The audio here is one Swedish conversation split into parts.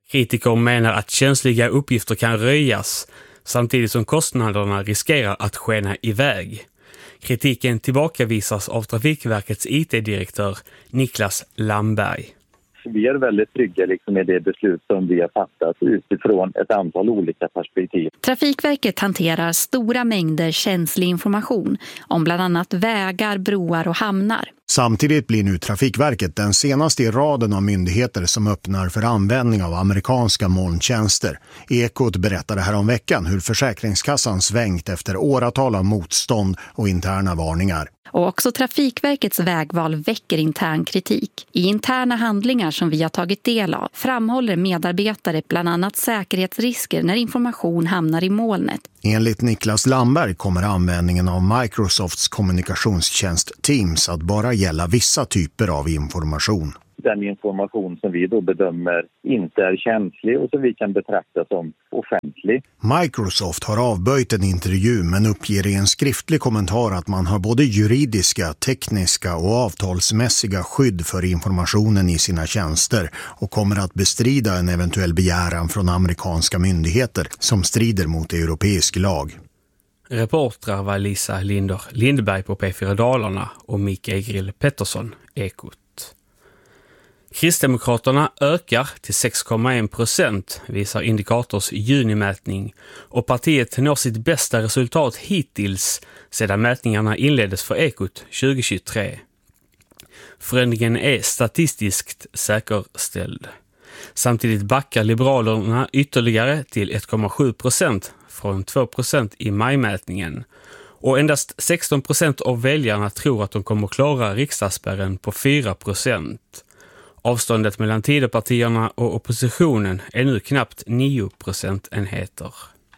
Kritiker menar att känsliga uppgifter kan röjas samtidigt som kostnaderna riskerar att skena iväg. Kritiken tillbakavisas av Trafikverkets IT-direktör Niklas Lamberg. Vi är väldigt trygga med det beslut som vi har fattat utifrån ett antal olika perspektiv. Trafikverket hanterar stora mängder känslig information om bland annat vägar, broar och hamnar. Samtidigt blir nu Trafikverket den senaste i raden av myndigheter som öppnar för användning av amerikanska molntjänster. Ekot berättade här om veckan hur Försäkringskassan svängt efter åratal av motstånd och interna varningar. Och också Trafikverkets vägval väcker intern kritik. I interna handlingar som vi har tagit del av framhåller medarbetare bland annat säkerhetsrisker när information hamnar i molnet. Enligt Niklas Lamberg kommer användningen av Microsofts kommunikationstjänst Teams att bara gälla vissa typer av information. Den information som vi då bedömer inte är känslig och som vi kan betrakta som offentlig. Microsoft har avböjt en intervju men uppger i en skriftlig kommentar att man har både juridiska, tekniska och avtalsmässiga skydd för informationen i sina tjänster och kommer att bestrida en eventuell begäran från amerikanska myndigheter som strider mot europeisk lag. Reportrar var Lisa Lindberg på P4 Dalarna och Mikael Pettersson, Ekot. Kristdemokraterna ökar till 6,1% visar Indikators junimätning och partiet når sitt bästa resultat hittills sedan mätningarna inleddes för Ekot 2023. Förändringen är statistiskt säkerställd. Samtidigt backar Liberalerna ytterligare till 1,7% från 2% i majmätningen. Och endast 16% av väljarna tror att de kommer klara riksdagsspärren på 4%. Avståndet mellan Tidöpartierna och oppositionen är nu knappt 9 procentenheter.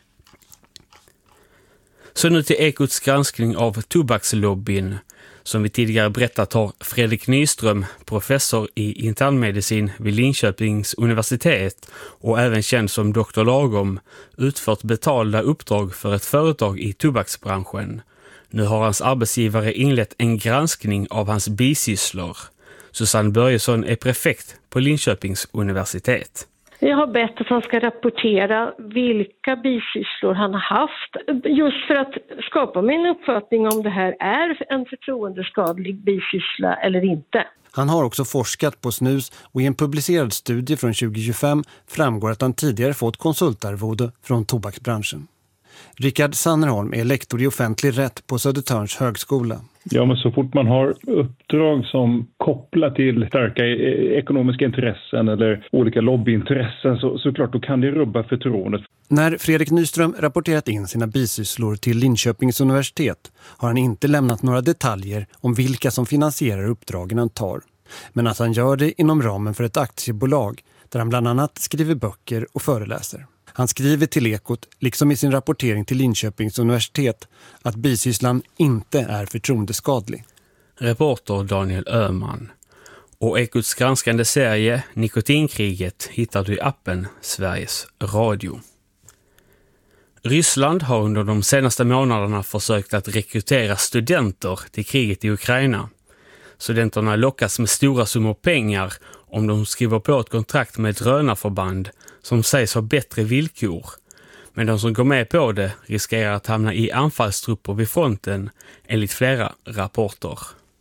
Så nu till Ekots granskning av tobakslobbyn. Som vi tidigare berättat har Fredrik Nyström, professor i internmedicin vid Linköpings universitet och även känd som Dr. Lagom, utfört betalda uppdrag för ett företag i tobaksbranschen. Nu har hans arbetsgivare inlett en granskning av hans bisysslor. Susanne Börjesson är prefekt på Linköpings universitet. Jag har bett att han ska rapportera vilka bisysslor han har haft, just för att skapa mig en uppfattning om det här är en förtroendeskadlig bisyssla eller inte. Han har också forskat på snus och i en publicerad studie från 2025 framgår att han tidigare fått konsultarvode från tobaksbranschen. Rickard Sannerholm är lektor i offentlig rätt på Södertörns högskola. Ja, men så fort man har uppdrag som kopplar till starka ekonomiska intressen eller olika lobbyintressen så klart då kan det rubba förtroendet. När Fredrik Nyström rapporterat in sina bisysslor till Linköpings universitet har han inte lämnat några detaljer om vilka som finansierar uppdragen han tar. Men att han gör det inom ramen för ett aktiebolag där han bland annat skriver böcker och föreläser. Han skriver till Ekot, liksom i sin rapportering till Linköpings universitet, att bisysslan inte är förtroendeskadlig. Reporter Daniel Öhman. Och Ekots granskande serie Nikotinkriget hittar du i appen Sveriges Radio. Ryssland har under de senaste månaderna försökt att rekrytera studenter till kriget i Ukraina. Studenterna lockas med stora summor pengar om de skriver på ett kontrakt med ett drönarförband som sägs ha bättre villkor. Men de som går med på det riskerar att hamna i anfallstrupper vid fronten enligt flera rapporter.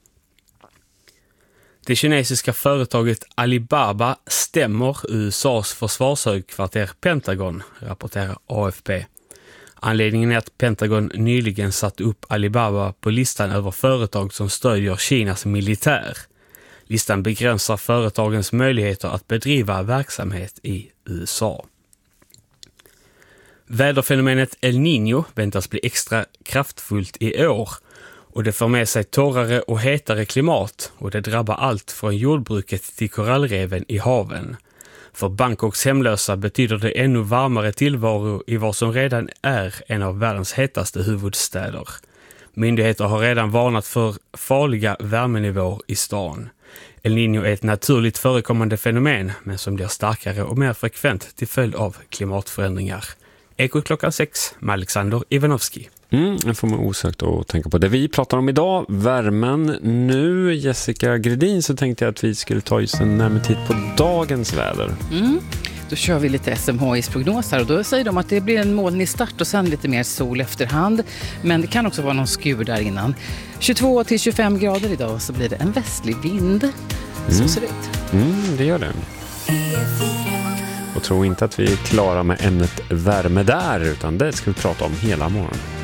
Det kinesiska företaget Alibaba stämmer USAs försvarshögkvarter Pentagon, rapporterar AFP. Anledningen är att Pentagon nyligen satt upp Alibaba på listan över företag som stödjer Kinas militär. Listan begränsar företagens möjligheter att bedriva verksamhet i USA. Väderfenomenet El Niño väntas bli extra kraftfullt i år och det för med sig torrare och hetare klimat och det drabbar allt från jordbruket till korallreven i haven. För Bangkoks hemlösa betyder det ännu varmare tillvaro i vad som redan är en av världens hetaste huvudstäder. Myndigheter har redan varnat för farliga värmenivåer i stan. El Niño är ett naturligt förekommande fenomen men som blir starkare och mer frekvent till följd av klimatförändringar. Ekot klockan 6 med Alexander Ivanovski. Det får man osökt att tänka på. Det vi pratar om idag, värmen. Nu, Jessica Gredin, så tänkte jag att vi skulle ta just en närmare tid på dagens väder. Då kör vi lite SMHIs prognos här och då säger de att det blir en molnig start och sen lite mer sol efterhand. Men det kan också vara någon skur där innan. 22 till 25 grader idag och så blir det en västlig vind. Så ser det ut. Det gör det. Och tro inte att vi är klara med ämnet värme där, utan det ska vi prata om hela morgonen.